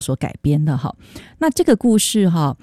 所改编的哈。那这个故事哈，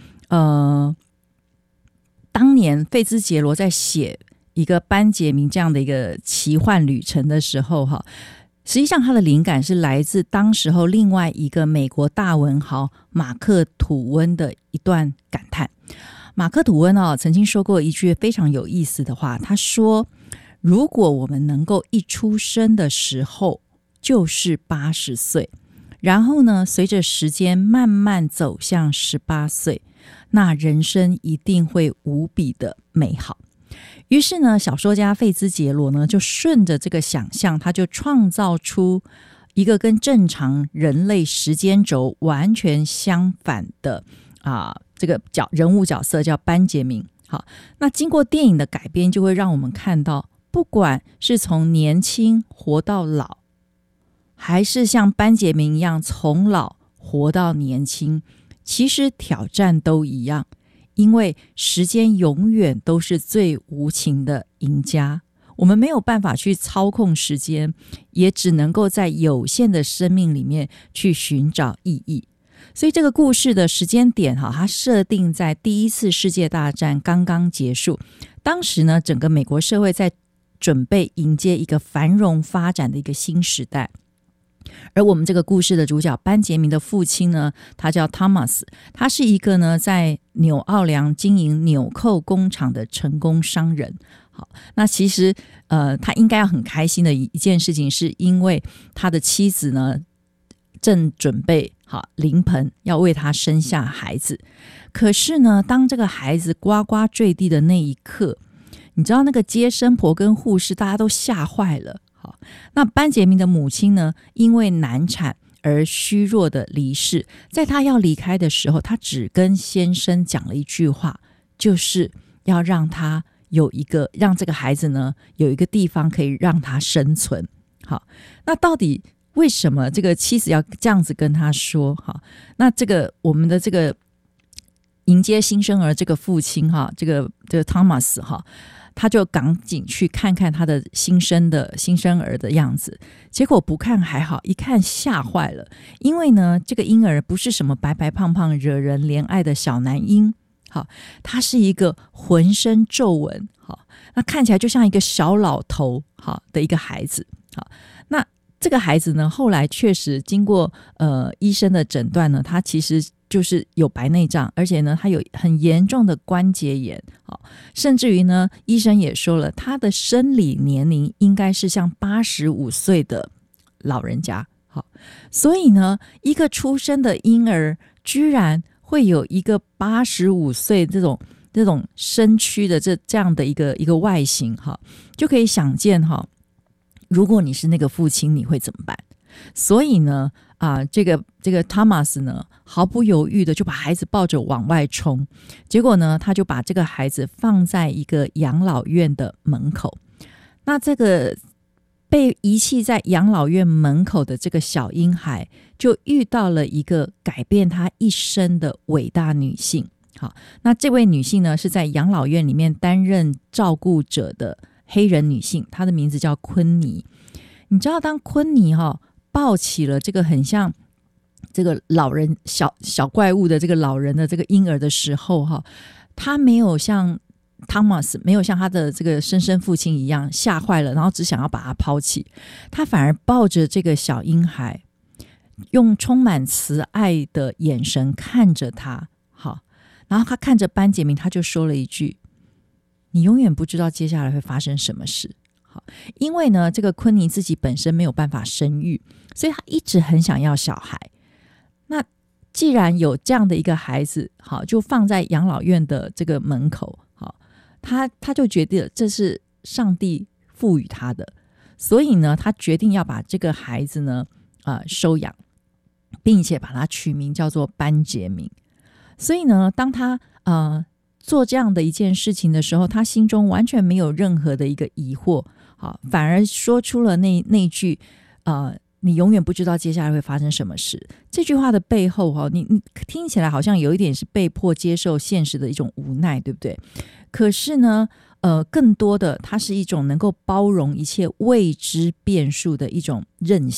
当年费兹杰罗在写一个班杰明这样的一个奇幻旅程的时候哈，实际上他的灵感是来自当时候另外一个美国大文豪马克吐温的一段感叹。马克吐温曾经说过一句非常有意思的话，他说，如果我们能够一出生的时候就是80岁，然后呢，随着时间慢慢走向18岁，那人生一定会无比的美好。于是呢，小说家费兹杰罗呢就顺着这个想象，他就创造出一个跟正常人类时间轴完全相反的这个人物角色，叫班杰明。好，那经过电影的改编，就会让我们看到，不管是从年轻活到老，还是像班杰明一样从老活到年轻，其实挑战都一样。因为时间永远都是最无情的赢家，我们没有办法去操控时间，也只能够在有限的生命里面去寻找意义。所以这个故事的时间点它设定在第一次世界大战刚刚结束，当时呢，整个美国社会在准备迎接一个繁荣发展的一个新时代。而我们这个故事的主角班杰明的父亲呢，他叫 Thomas， 他是一个呢在纽奥良经营纽扣工厂的成功商人。好，那其实他应该要很开心的一件事情，是因为他的妻子呢正准备临盆要为他生下孩子。可是呢，当这个孩子呱呱坠地的那一刻，你知道那个接生婆跟护士大家都吓坏了。那班杰明的母亲呢，因为难产而虚弱的离世，在他要离开的时候，他只跟先生讲了一句话，就是要让这个孩子呢有一个地方可以让他生存。好，那到底为什么这个妻子要这样子跟他说？好，那我们的这个迎接新生儿这个父亲这个 Thomas 他就赶紧去看看他的新生儿的样子，结果不看还好，一看吓坏了。因为呢，这个婴儿不是什么白白胖胖惹人怜爱的小男婴，他是一个浑身皱纹，那看起来就像一个小老头的一个孩子。那这个孩子呢，后来确实经过医生的诊断呢，他其实就是有白内障，而且呢他有很严重的关节炎，甚至于呢医生也说了，他的生理年龄应该是像85岁的老人家。所以呢，一个出生的婴儿居然会有一个85岁这种身躯的这样的一个外形，就可以想见如果你是那个父亲，你会怎么办？所以呢这个 Thomas 呢毫不犹豫的就把孩子抱着往外冲，结果呢他就把这个孩子放在一个养老院的门口。那这个被遗弃在养老院门口的这个小婴孩就遇到了一个改变他一生的伟大女性。好，那这位女性呢是在养老院里面担任照顾者的黑人女性，她的名字叫昆妮。你知道当昆妮抱起了这个很像这个老人小怪物的这个老人的这个婴儿的时候她没有像 Thomas 没有像他的这个生父亲一样吓坏了，然后只想要把他抛弃，他反而抱着这个小婴孩，用充满慈爱的眼神看着他。好，然后他看着班杰明，他就说了一句，你永远不知道接下来会发生什么事。好，因为呢这个昆妮自己本身没有办法生育，所以他一直很想要小孩。那既然有这样的一个孩子，好，就放在养老院的这个门口，好，他就决定这是上帝赋予他的，所以呢他决定要把这个孩子呢收养，并且把他取名叫做班杰明。所以呢当他做这样的一件事情的时候，他心中完全没有任何的一个疑惑，反而说出了那句你永远不知道接下来会发生什么事。这句话的背后你听起来好像有一点是被迫接受现实的一种无奈，对不对？可是呢更多的它是一种能够包容一切未知变数的一种韧性。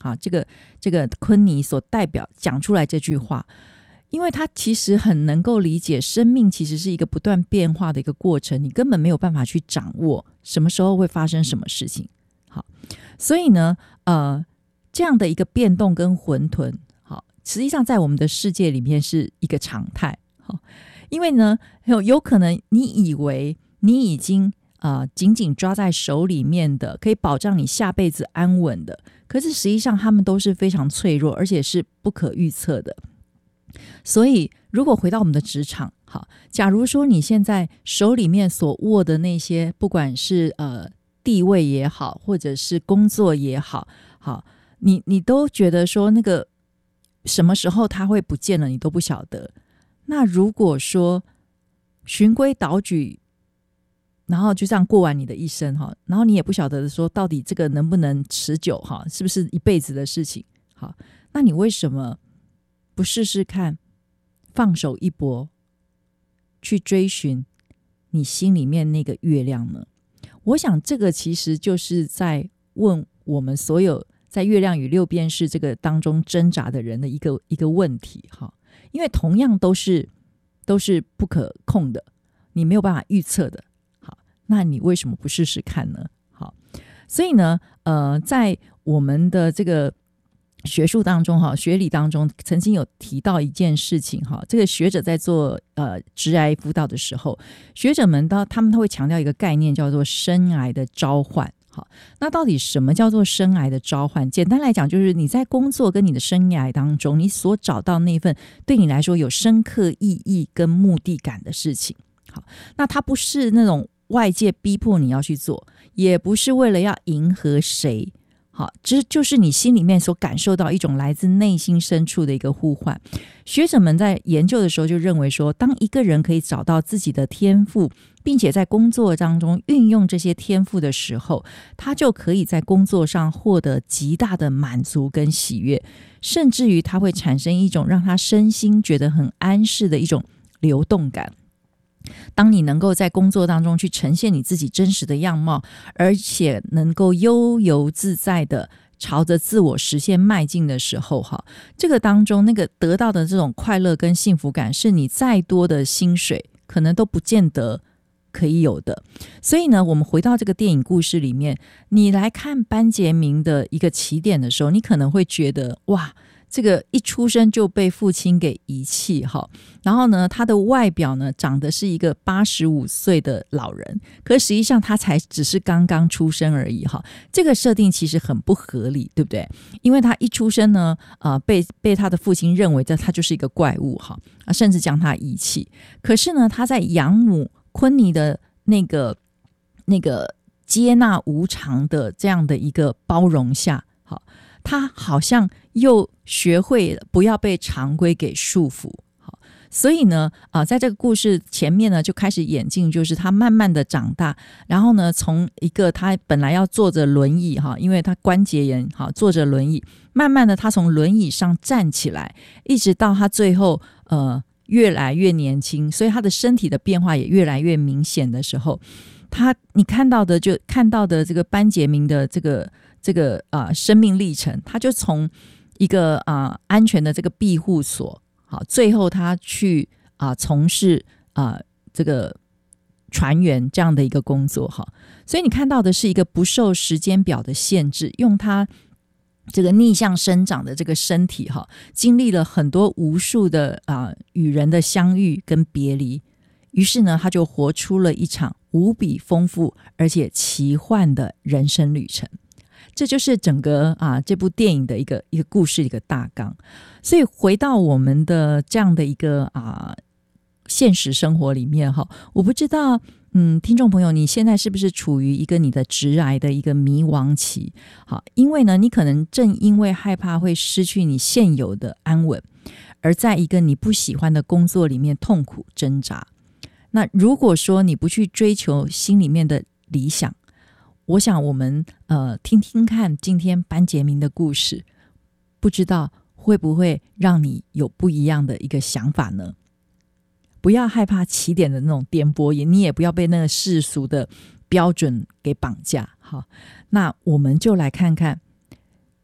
啊，这个昆尼所代表讲出来这句话，因为他其实很能够理解生命其实是一个不断变化的一个过程，你根本没有办法去掌握什么时候会发生什么事情。好，所以呢这样的一个变动跟混沌，好，实际上在我们的世界里面是一个常态。好，因为呢有可能你以为你已经紧紧抓在手里面的可以保障你下辈子安稳的，可是实际上他们都是非常脆弱，而且是不可预测的。所以如果回到我们的职场，好，假如说你现在手里面所握的那些不管是地位也好，或者是工作也好，好，你都觉得说那个什么时候它会不见了你都不晓得，那如果说循规蹈矩，然后就这样过完你的一生，然后你也不晓得说到底这个能不能持久，是不是一辈子的事情，好，那你为什么不试试看放手一搏，去追寻你心里面那个月亮呢？我想这个其实就是在问我们所有在月亮与六便士这个当中挣扎的人的一个问题，因为同样都是不可控的，你没有办法预测的，好，那你为什么不试试看呢？好，所以呢在我们的这个学术当中，学理当中曾经有提到一件事情，这个学者在做职涯辅导的时候，学者们他们会强调一个概念叫做生涯的召唤。好，那到底什么叫做生涯的召唤？简单来讲，就是你在工作跟你的生涯当中，你所找到那份对你来说有深刻意义跟目的感的事情。好，那它不是那种外界逼迫你要去做，也不是为了要迎合谁，好，这就是你心里面所感受到一种来自内心深处的一个呼唤。学者们在研究的时候就认为说，当一个人可以找到自己的天赋，并且在工作当中运用这些天赋的时候，他就可以在工作上获得极大的满足跟喜悦，甚至于他会产生一种让他身心觉得很安适的一种流动感。当你能够在工作当中去呈现你自己真实的样貌，而且能够悠游自在的朝着自我实现迈进的时候，这个当中那个得到的这种快乐跟幸福感，是你再多的薪水可能都不见得可以有的。所以呢，我们回到这个电影故事里面，你来看班杰明的一个起点的时候，你可能会觉得哇，这个一出生就被父亲给遗弃，然后呢他的外表呢长得是一个85岁的老人，可实际上他才只是刚刚出生而已，这个设定其实很不合理，对不对？因为他一出生呢被他的父亲认为他就是一个怪物，甚至将他遗弃。可是呢他在养母昆尼的那个接纳无常的这样的一个包容下，他好像又学会了不要被常规给束缚。所以呢在这个故事前面呢就开始演进，就是他慢慢的长大，然后呢从一个他本来要坐着轮椅，因为他关节炎，坐着轮椅，慢慢的他从轮椅上站起来，一直到他最后越来越年轻，所以他的身体的变化也越来越明显的时候，你看到的这个班杰明的这个生命历程，他就从一个安全的这个庇护所，好，最后他去从事这个船员这样的一个工作，所以你看到的是一个不受时间表的限制，用他这个逆向生长的这个身体，经历了很多无数的与人的相遇跟别离，于是呢他就活出了一场无比丰富而且奇幻的人生旅程。这就是整个这部电影的一个故事一个大纲。所以回到我们的这样的一个现实生活里面，我不知道听众朋友你现在是不是处于一个你的职涯的一个迷惘期。好，因为呢你可能正因为害怕会失去你现有的安稳，而在一个你不喜欢的工作里面痛苦挣扎。那如果说你不去追求心里面的理想，我想我们听听看今天班杰明的故事，不知道会不会让你有不一样的一个想法呢？不要害怕起点的那种颠簸，你也不要被那个世俗的标准给绑架。好，那我们就来看看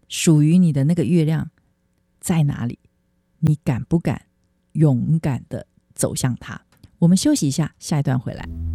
属于你的那个月亮在哪里？你敢不敢勇敢的走向它？我们休息一下，下一段回来。